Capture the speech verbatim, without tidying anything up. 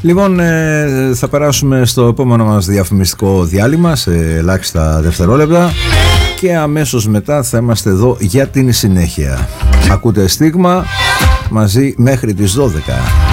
Λοιπόν, ε, θα περάσουμε στο επόμενο μας διαφημιστικό διάλειμμα σε ελάχιστα δευτερόλεπτα και αμέσως μετά θα είμαστε εδώ για την συνέχεια. Ακούτε Στίγμα μαζί μέχρι τις δώδεκα.